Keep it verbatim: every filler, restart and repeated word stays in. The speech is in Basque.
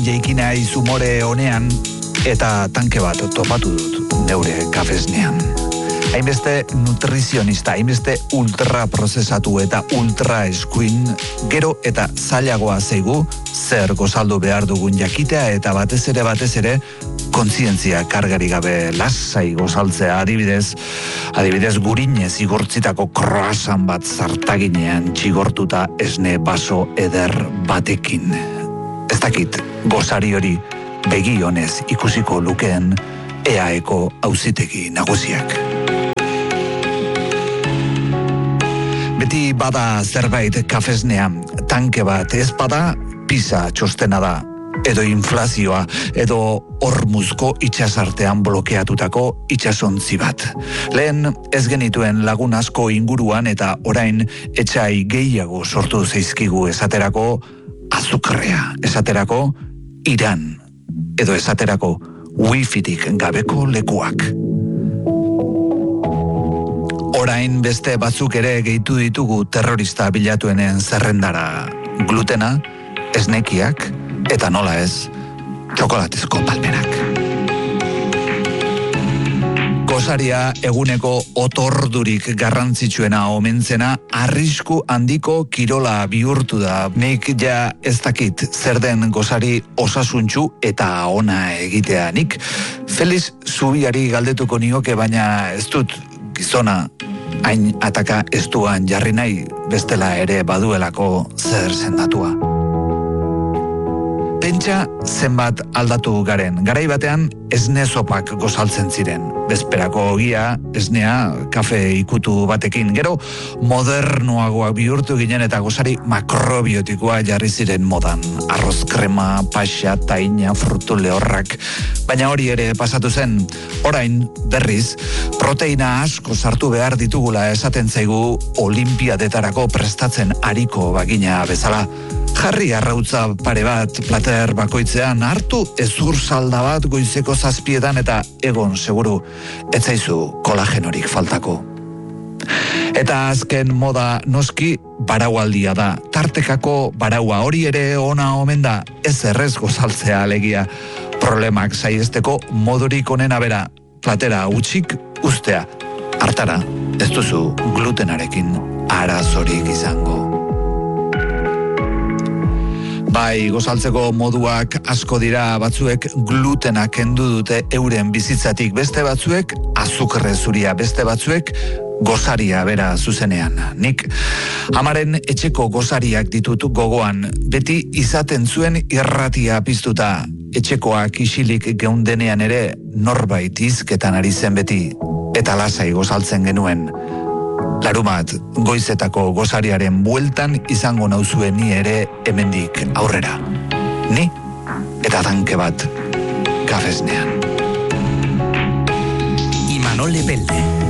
Jeikina izumore honean eta tanke bat topatu dut neure kafesnean. Hainbeste nutrizionista, hainbeste ultra prozesatu eta ultra eskuin, gero eta zailagoa zaigu zer gozaldu behar dugun jakitea eta batez ere batez ere kontzientzia kargari gabe lasai gozaltzea. Adibidez, adibidez gurinez igortzitako croissant bat zartaginean txigortuta esne baso eder batekin. Ez dakit gozari hori begi honez ikusiko lukeen E A Eko auzitegi nagusiak. Beti bada zerbait kafesnean, tanke bat ez bada, pisa txostena da, edo inflazioa, edo hormuzko itxasartean blokeatutako itxasontzi bat. Lehen ez genituen lagun asko inguruan eta orain etxai gehiago sortu zaizkigu esaterako azukrea, esaterako Iran, edo esaterako wifitik gabeko lekuak. Orain beste batzuk ere gehitu ditugu terrorista bilatuenen zerrendara. Glutena, esnekiak, eta nola ez, txokolatezko palmerak. Gosaria eguneko otordurik garrantzitsuena omentzena arrisku handiko kirola bihurtu da. Nik ja ez dakit zer den gozari osasuntsu eta ona egitea. Nik Felix Zubiari galdetuko nioke, baina ez dut gizona hain ataka estuan jarri nahi, bestela ere baduelako zer sendatua. Pentsa zenbat aldatu garen. Garai batean esne sopak gozaltzen ziren. Bezperako ogia, esnea, kafe ikutu batekin. Gero modernoagoak bihurtu ginen eta gozari makrobiotikoa jarri ziren modan. Arroz krema, paxa, taina, frutu lehorrak. Baina hori ere pasatu zen. Orain, berriz, proteina asko sartu behar ditugula esaten zaigu olimpiadetarako prestatzen ariko bagina bezala. Jarri arrautza pare bat plater bakoitzean, hartu ezur salda bat goizeko zazpietan eta egon seguru ez zaizu kolagenorik faltako. Eta azken moda noski baraualdia da. Tartekako baraua hori ere ona omen da, ez errez gozaltzea alegia. Problemak saihesteko modurik onena bera, platera utxik ustea. Hartara, ez duzu glutenarekin arazorik izango. Bai, gozaltzeko moduak asko dira, batzuek glutena kendu dute euren bizitzatik, beste batzuek azukre zuria, beste batzuek gozaria bera zuzenean. Nik amaren etxeko gozariak ditut gogoan, beti izaten zuen irratia piztuta, etxekoak isilik geundenean ere norbait hizketan ari zen beti, eta lasai gozaltzen genuen. Larumat, goizetako gozariaren bueltan izango nauzue ni ere hemendik aurrera. Ni eta tanke bat kafesnean. Imanol Lepelde.